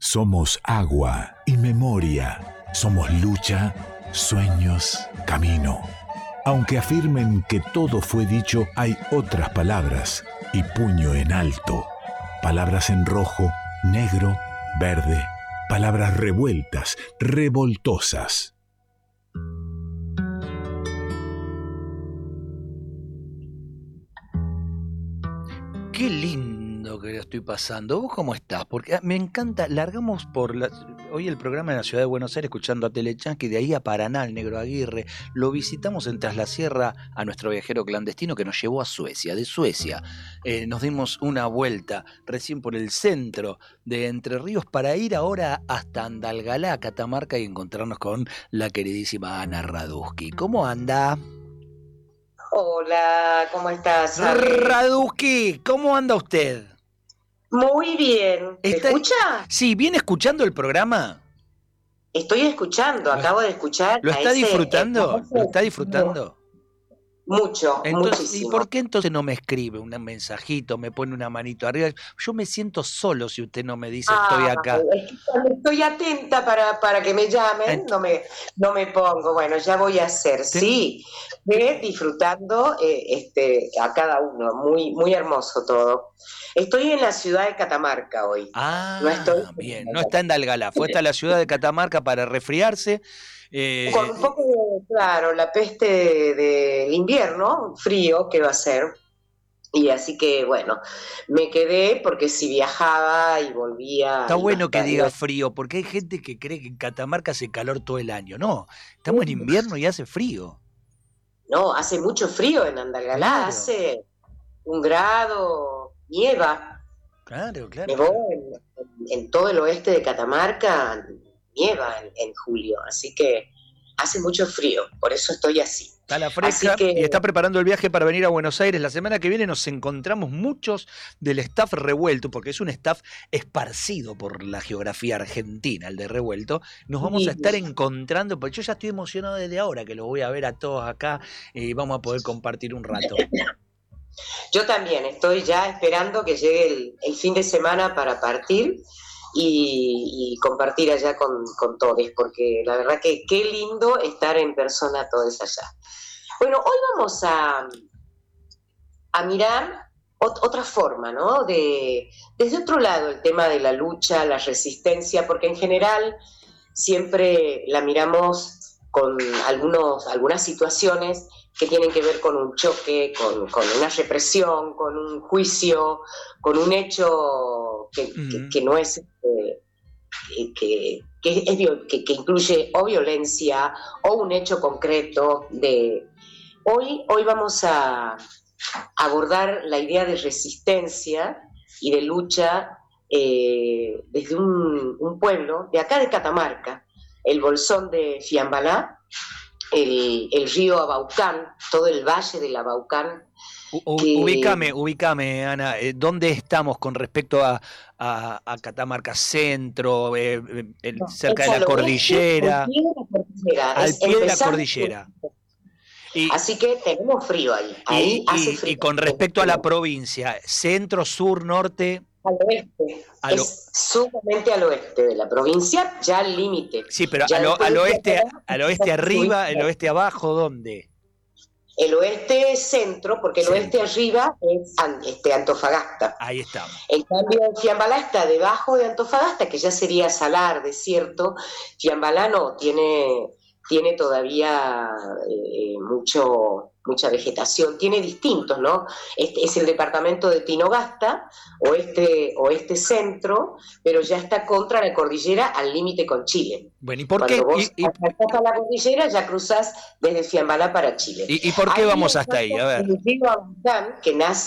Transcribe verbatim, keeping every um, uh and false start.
Somos agua y memoria. Somos lucha, sueños, camino. Aunque afirmen que todo fue dicho, hay otras palabras y puño en alto. Palabras en rojo, negro, verde. Palabras revueltas, revoltosas. Qué lindo que lo estoy pasando. ¿Vos cómo estás? Porque me encanta, largamos por la, hoy el programa en la ciudad de Buenos Aires escuchando a Telechanqui, de ahí a Paraná, el Negro Aguirre. Lo visitamos en Tras la Sierra a nuestro viajero clandestino que nos llevó a Suecia. De Suecia eh, nos dimos una vuelta recién por el centro de Entre Ríos para ir ahora hasta Andalgalá, Catamarca, y encontrarnos con la queridísima Ana Radusky. ¿Cómo anda? Hola, ¿cómo estás? Radusky, ¿cómo anda usted? Muy bien. ¿Me ¿Está... escucha? Sí, ¿viene escuchando el programa? Estoy escuchando, acabo de escuchar. ¿Lo está a ese, disfrutando? ese... ¿Lo está disfrutando? Mucho, entonces, muchísimo. ¿Y por qué entonces no me escribe un mensajito, me pone una manito arriba? Yo me siento solo si usted no me dice ah, estoy acá. Es que cuando estoy atenta para, para que me llamen, Ent... no, me, no me pongo. Bueno, ya voy a hacer. ¿Ten... Sí, ve disfrutando eh, este, a cada uno. Muy, muy hermoso todo. Estoy en la ciudad de Catamarca hoy. Ah, no estoy... bien. No está en Dalgalá. Fue hasta la ciudad de Catamarca para resfriarse. Eh, Con un poco de, claro, la peste del de invierno, frío que va a ser, y así que bueno, me quedé porque si viajaba y volvía... Está bueno que diga frío, porque hay gente que cree que en Catamarca hace calor todo el año. No, estamos en invierno y hace frío. No, hace mucho frío en Andalgalá, claro. Hace un grado, nieva. Claro, claro. Nevó en, en, en todo el oeste de Catamarca, nieva en, en julio, así que hace mucho frío, por eso estoy así. Está la fresca que... y está preparando el viaje para venir a Buenos Aires. La semana que viene nos encontramos muchos del staff Revuelto, porque es un staff esparcido por la geografía argentina, el de Revuelto. Nos vamos sí. a estar encontrando, porque yo ya estoy emocionado desde ahora que los voy a ver a todos acá y vamos a poder compartir un rato. Yo también estoy ya esperando que llegue el, el fin de semana para partir Y, y compartir allá con, con todos, porque la verdad que qué lindo estar en persona todos allá. Bueno, hoy vamos a, a mirar ot- otra forma, ¿no? De, desde otro lado el tema de la lucha, la resistencia, porque en general siempre la miramos con algunos, algunas situaciones que tienen que ver con un choque, con, con una represión, con un juicio, con un hecho que, mm. que, que no es... Eh, que, que, es que, que incluye o violencia o un hecho concreto. De hoy, hoy vamos a abordar la idea de resistencia y de lucha eh, desde un, un pueblo de acá de Catamarca, el Bolsón de Fiambalá, El, el río Abaucán, todo el valle del Abaucán. U, que... Ubícame, ubícame, Ana, ¿dónde estamos con respecto a, a, a Catamarca Centro, eh, eh, no, cerca de la cordillera? Al pie de la cordillera. Al pie de la cordillera. Y, Así que tenemos frío ahí. ahí y, hace y, frío. Y con respecto a la provincia, centro, sur, norte... Al oeste, al es sumamente al oeste de la provincia, ya al límite. Sí, pero al, al oeste, al oeste arriba, el oeste abajo, ¿dónde? El oeste es centro, porque el sí. oeste arriba es este, Antofagasta. Ahí estamos. En cambio, Fiambalá está debajo de Antofagasta, que ya sería salar, desierto. Fiambalá no, tiene, tiene todavía eh, mucho... mucha vegetación, tiene distintos, ¿no? Este es el departamento de Tinogasta, oeste, oeste centro, pero ya está contra la cordillera al límite con Chile. Bueno, ¿y por Cuando qué? Vos y, y, a la cordillera ya cruzás desde Fiambalá para Chile. ¿Y, y por qué ahí vamos hasta ahí? A ver. El río Abaucán, que nace